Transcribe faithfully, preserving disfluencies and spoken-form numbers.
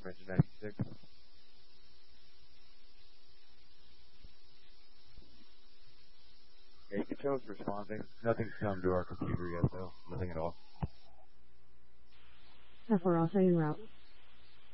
Engine ninety-six. Yeah, you can show us responding. Nothing's come to our computer yet, though. Nothing at all. F four, I'll show you the route.